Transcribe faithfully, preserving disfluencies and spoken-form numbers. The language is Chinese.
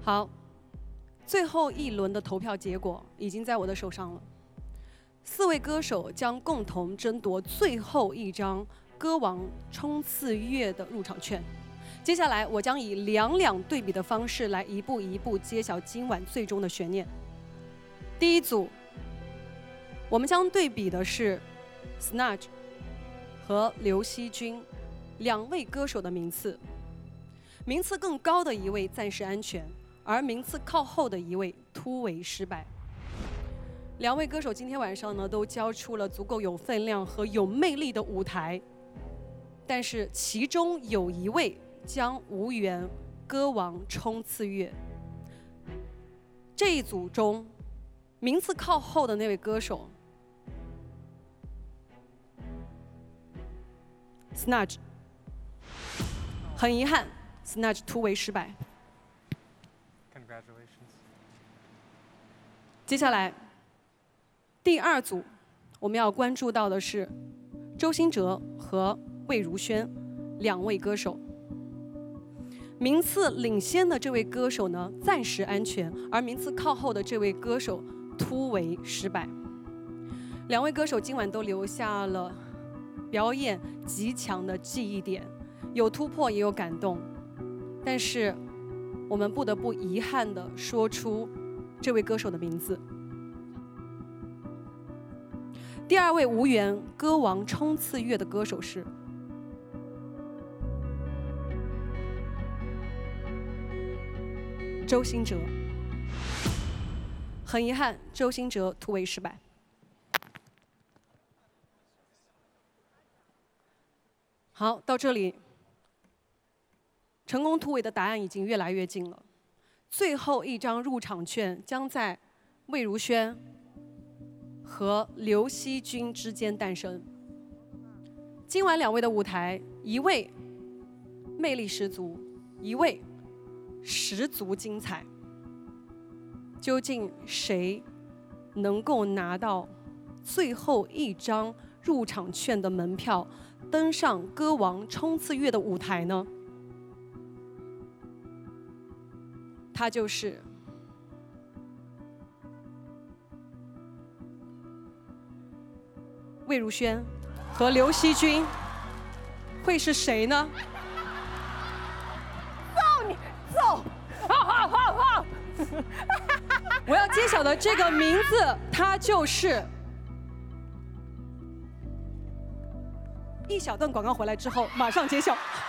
好，最后一轮的投票结果已经在我的手上了。四位歌手将共同争夺最后一张歌王冲刺乐的入场券。接下来，我将以两两对比的方式来一步一步揭晓今晚最终的悬念。第一组，我们将对比的是 Snudge 和刘惜君两位歌手的名次，名次更高的一位暂时安全，而名次靠后的一位突围失败。两位歌手今天晚上呢，都交出了足够有分量和有魅力的舞台，但是其中有一位将无缘歌王冲刺乐。这一组中，名次靠后的那位歌手 Snudge， 很遗憾 ，Snudge 突围失败。 Congratulations。 接下来，第二组我们要关注到的是周兴哲和魏如萱两位歌手。名次领先的这位歌手呢，暂时安全，而名次靠后的这位歌手突围失败。两位歌手今晚都留下了表演极强的记忆点，有突破也有感动，但是我们不得不遗憾地说出这位歌手的名字。第二位无缘歌王冲刺乐的歌手是周兴哲，很遗憾，周兴哲突围失败。好，到这里，成功突围的答案已经越来越近了。最后一张入场券将在魏如萱和刘惜君之间诞生。今晚两位的舞台，一位魅力十足，一位十足精彩。究竟谁能够拿到最后一张入场券的门票，登上歌王冲刺乐的舞台呢？他就是魏如萱和刘惜君，会是谁呢？ 揍你，揍！好好好好！ 我要揭晓的这个名字，它就是一小段广告回来之后马上揭晓。